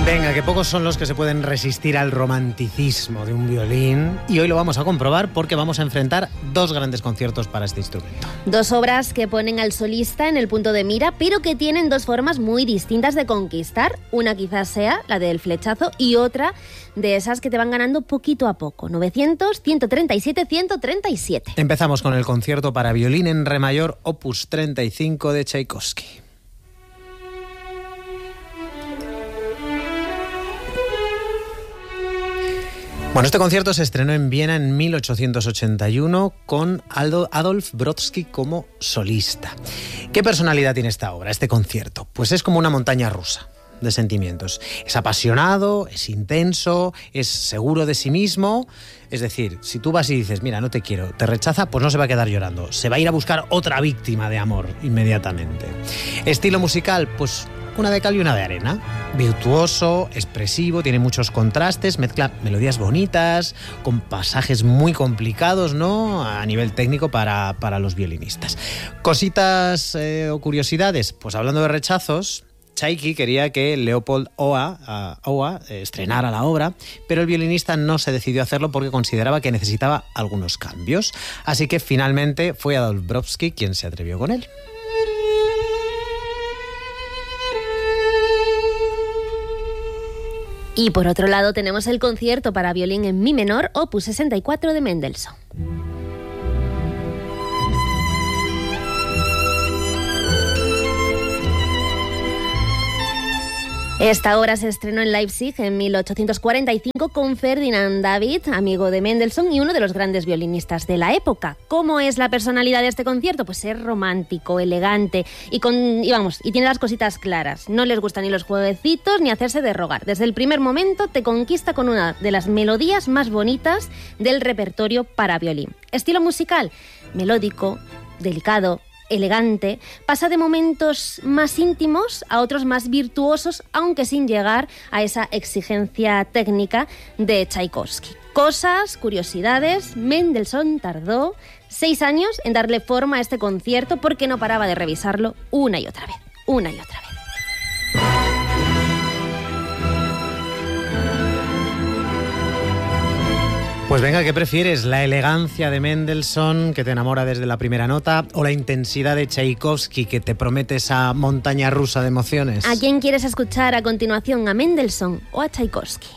Venga, que pocos son los que se pueden resistir al romanticismo de un violín, y hoy lo vamos a comprobar porque vamos a enfrentar dos grandes conciertos para este instrumento. Dos obras que ponen al solista en el punto de mira, pero que tienen dos formas muy distintas de conquistar. Una quizás sea la del flechazo y otra de esas que te van ganando poquito a poco. 900, 137, 137. Empezamos con el concierto para violín en re mayor, opus 35 de Tchaikovsky. Bueno, este concierto se estrenó en Viena en 1881 con Adolf Brodsky como solista. ¿Qué personalidad tiene esta obra, este concierto? Pues es como una montaña rusa de sentimientos. Es apasionado, es intenso, es seguro de sí mismo. Es decir, si tú vas y dices, mira, no te quiero, te rechaza, pues no se va a quedar llorando. Se va a ir a buscar otra víctima de amor inmediatamente. Estilo musical, pues una de cal y una de arena. Virtuoso, expresivo, tiene muchos contrastes, mezcla melodías bonitas, con pasajes muy complicados, ¿no?, a nivel técnico para los violinistas. Cositas o curiosidades, pues hablando de rechazos, Tchaiki quería que Leopold Auer estrenara la obra, pero el violinista no se decidió a hacerlo porque consideraba que necesitaba algunos cambios. Así que finalmente fue Adolf Brodsky quien se atrevió con él. Y por otro lado tenemos el concierto para violín en mi menor, opus 64 de Mendelssohn. Esta obra se estrenó en Leipzig en 1845 con Ferdinand David, amigo de Mendelssohn y uno de los grandes violinistas de la época. ¿Cómo es la personalidad de este concierto? Pues es romántico, elegante y tiene las cositas claras. No les gustan ni los jueguecitos ni hacerse de rogar. Desde el primer momento te conquista con una de las melodías más bonitas del repertorio para violín. Estilo musical, melódico, delicado, elegante, pasa de momentos más íntimos a otros más virtuosos, aunque sin llegar a esa exigencia técnica de Tchaikovsky. Cosas, curiosidades, Mendelssohn tardó 6 años en darle forma a este concierto porque no paraba de revisarlo una y otra vez. Pues venga, ¿qué prefieres? ¿La elegancia de Mendelssohn, que te enamora desde la primera nota, o la intensidad de Tchaikovsky, que te promete esa montaña rusa de emociones? ¿A quién quieres escuchar a continuación, a Mendelssohn o a Tchaikovsky?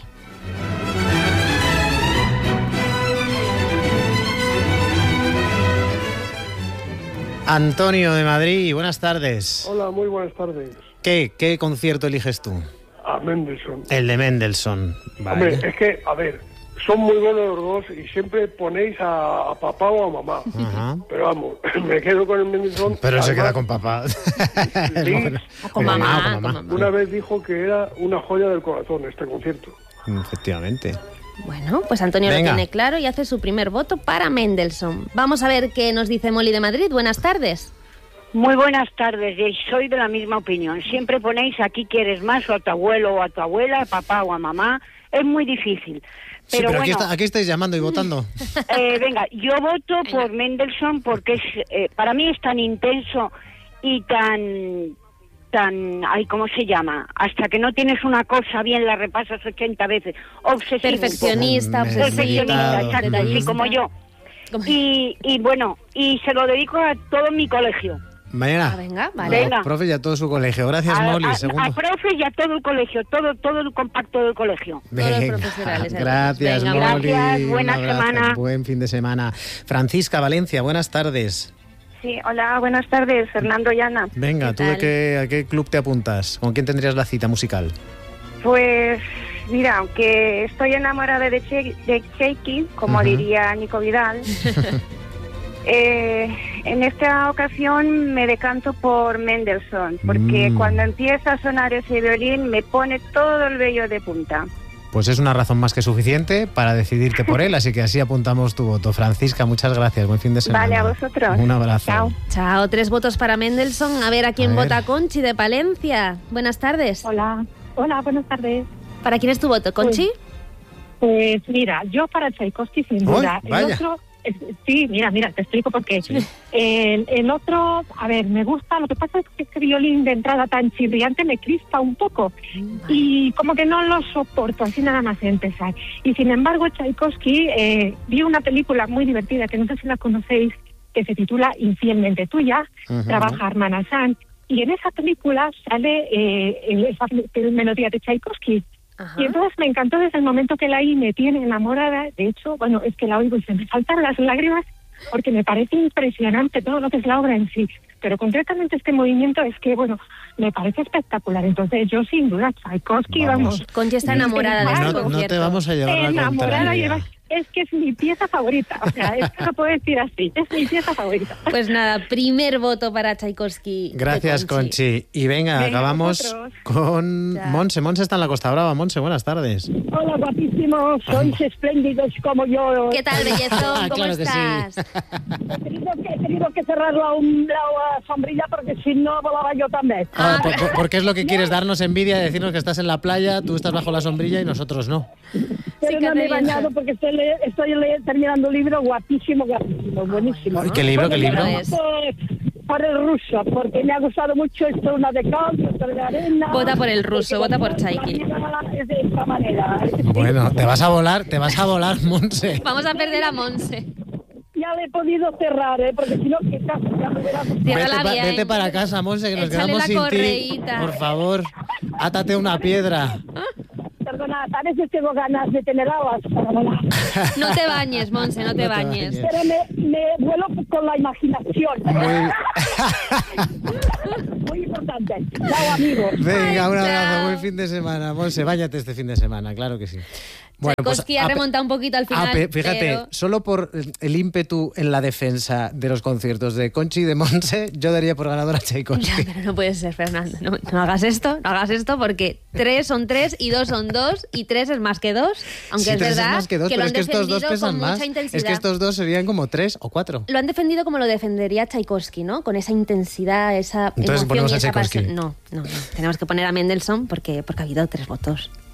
Antonio de Madrid, buenas tardes. Hola, muy buenas tardes. ¿Qué concierto eliges tú? A Mendelssohn. El de Mendelssohn. Vale. Hombre, es que, a ver, son muy buenos los dos y siempre ponéis a papá o a mamá. Ajá. Pero vamos, me quedo con el Mendelssohn. Pero él se además, queda con papá. Sí, Con mamá. una vez dijo que era una joya del corazón este concierto. Efectivamente. Bueno, pues Antonio Venga. lo tiene claro y hace su primer voto para Mendelssohn. Vamos a ver qué nos dice Molly de Madrid. Buenas tardes. Muy buenas tardes, y soy de la misma opinión. Siempre ponéis aquí quieres más o a tu abuelo o a tu abuela, a papá o a mamá. Es muy difícil. Pero Pero bueno, bueno, aquí estáis llamando y votando. venga, yo voto por Mendelssohn porque es, para mí es tan intenso y tan, ay, ¿cómo se llama? Hasta que no tienes una cosa bien la repasas 80 veces. Obsesivo. Perfeccionista, Perfeccionista, exacto, así como yo. Y bueno, y se lo dedico a todo mi colegio. Mañana. Venga, vale. Venga. A profe y a todo su colegio. Gracias, Molly. A profe y a todo el colegio, todo el compacto del colegio. Todos los Venga, profesionales. gracias, Venga, Molly. gracias, buena Un abrazo, semana. buen fin de semana. Francisca Valencia, buenas tardes. Sí, hola, buenas tardes, Fernando y Ana. Venga, ¿tú tal? a qué club te apuntas? ¿Con quién tendrías la cita musical? Pues mira, aunque estoy enamorada de Tchaiki, como diría Nico Vidal, en esta ocasión me decanto por Mendelssohn, porque cuando empieza a sonar ese violín me pone todo el vello de punta. Pues es una razón más que suficiente para decidirte por él, así que así apuntamos tu voto. Francisca, muchas gracias, buen fin de semana. Vale, a vosotros. Un abrazo. Chao. Chao, 3 votos para Mendelssohn. A ver a quién A ver. vota Conchi de Palencia. Buenas tardes. Hola, buenas tardes. ¿Para quién es tu voto, Conchi? Pues mira, yo para Tchaikovsky sin Uy, duda. vaya. El otro Sí, mira, te explico por qué. El otro, a ver, me gusta, lo que pasa es que este violín de entrada tan chirriante me crispa un poco y como que no lo soporto, así nada más empezar. Y sin embargo, Tchaikovsky, vi una película muy divertida, que no sé si la conocéis, que se titula Infielmente Tuya, trabaja Armand Assad, y en esa película sale esa melodía de Tchaikovsky. Y entonces me encantó desde el momento que la oí, me tiene enamorada. De hecho, bueno, es que la oigo y se me saltan las lágrimas porque me parece impresionante todo lo que es la obra en sí. Pero concretamente este movimiento es que, bueno, me parece espectacular. Entonces yo sin duda, Tchaikovsky, vamos. Conchi está enamorada de este concierto. No te vamos a llevar la contraria. Es que es mi pieza favorita, o sea, es que lo puedo decir así, es mi pieza favorita. Pues nada, primer voto para Tchaikovsky. Gracias, Conchi. Y venga, acabamos vosotros. Con Monse. Monse está en la Costa Brava. Monse, buenas tardes. Hola, guapísimos, sois espléndidos como yo. ¿Qué tal, bellezón? ¿Cómo Claro que estás? sí. He tenido que cerrar la sombrilla porque si no volaba yo también. Porque es lo que quieres, darnos envidia y decirnos que estás en la playa, tú estás bajo la sombrilla y nosotros no. Pero no me he bañado porque estoy terminando un libro guapísimo, buenísimo. ¿Qué libro? ¿Qué libro? Por el ruso, porque me ha gustado mucho esto, una de cal, otra de arena. Vota por el ruso, vota por Tchaiki. Es de esta manera. Bueno, te vas a volar, Monse. Vamos a perder a Monse. Ya le he podido cerrar, porque si no, quizás ya me verás. Ciérrala bien. Vete para casa, Monse, que nos Échale quedamos la sin correíta. ti. Por favor, átate una piedra. Perdona, a veces tengo ganas de tener alas para volar. No te bañes, Monse, no te bañes. Pero me vuelo con la imaginación. Muy importante. Chao, amigos. Venga, un Ay, abrazo, chao. buen fin de semana. Monse, váyate este fin de semana, claro que sí. Tchaikovsky ha remontado un poquito al final. Fíjate, pero... solo por el ímpetu en la defensa de los conciertos de Conchi y de Monse, yo daría por ganadora a Tchaikovsky. Ya, pero no puede ser, Fernando. No hagas esto, porque 3 son 3 y 2 son 2 y 3 es más que 2. Aunque Sí, es 3 verdad más que 2, que pero lo han es que estos dos defendido pesan con más. mucha intensidad. Es que estos dos serían como 3 o 4. Lo han defendido como lo defendería Tchaikovsky, ¿no? Con esa intensidad, esa Entonces emoción ponemos y a esa Tchaikovsky. pasión. No. Tenemos que poner a Mendelssohn porque ha habido 3 votos.